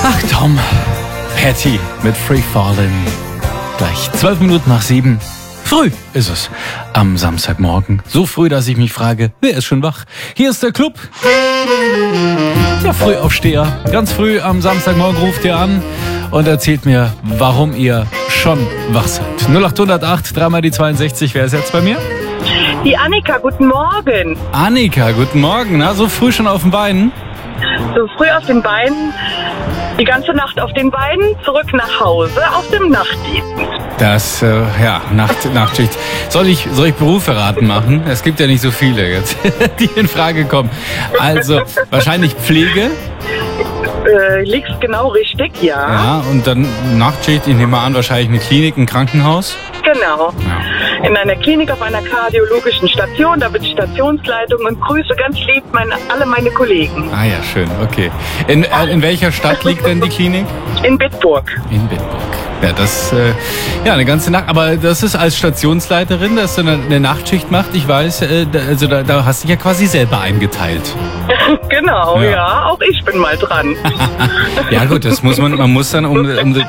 Ach Tom, Patty mit Free Fallin'. Gleich 12 Minuten nach 7. Früh ist es am Samstagmorgen. So früh, dass ich mich frage, wer ist schon wach? Hier ist der Club. Der Frühaufsteher. Ganz früh am Samstagmorgen ruft ihr an und erzählt mir, warum ihr schon wach seid. 0808, dreimal die 62. Wer ist jetzt bei mir? Die Annika, guten Morgen. Annika, guten Morgen. Na, so früh schon auf den Beinen? So früh auf den Beinen, die ganze Nacht auf den Beinen, zurück nach Hause auf dem Nachtdienst. Das, Nachtschicht. Soll ich Berufe raten machen? Es gibt ja nicht so viele jetzt, die in Frage kommen. Also, wahrscheinlich Pflege. Liegst genau richtig, ja. Ja, und dann Nachtschicht, ich nehme mal an, wahrscheinlich eine Klinik, ein Krankenhaus. Genau. Ja. In einer Klinik auf einer kardiologischen Station, da bin ich Stationsleitung und grüße ganz lieb alle meine Kollegen. Ah ja, schön, okay. In welcher Stadt liegt denn die Klinik? In Bitburg. In Bitburg. Ja, das, eine ganze Nacht. Aber das ist als Stationsleiterin, dass du eine Nachtschicht macht. Ich weiß, da hast du dich ja quasi selber eingeteilt. Genau, ja, auch ich bin mal dran. Ja gut, man muss dann, um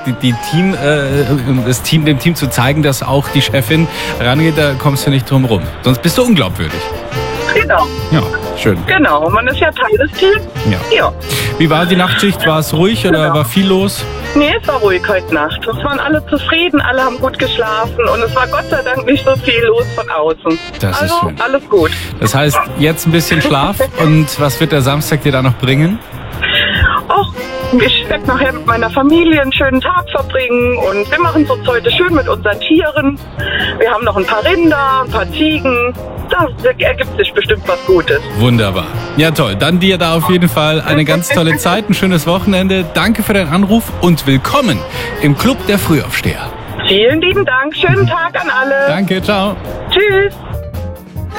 dem Team zu zeigen, dass auch die Chefin rangeht, da kommst du nicht drum rum. Sonst bist du unglaubwürdig. Genau. Ja, schön. Genau, man ist ja Teil des Teams. Ja. Wie war die Nachtschicht? War es ruhig oder war viel los? Nee, es war ruhig heute Nacht. Es waren alle zufrieden, alle haben gut geschlafen und es war Gott sei Dank nicht so viel los von außen. Das ist schön. Alles gut. Das heißt, jetzt ein bisschen Schlaf und was wird der Samstag dir da noch bringen? Och, ich werde nachher mit meiner Familie einen schönen Tag verbringen und wir machen es uns heute schön mit unseren Tieren. Wir haben noch ein paar Rinder, ein paar Ziegen. Da ergibt sich bestimmt was Gutes. Wunderbar. Ja, toll. Dann dir da auf jeden Fall eine ganz tolle Zeit, ein schönes Wochenende. Danke für deinen Anruf und willkommen im Club der Frühaufsteher. Vielen lieben Dank. Schönen Tag an alle. Danke, ciao. Tschüss.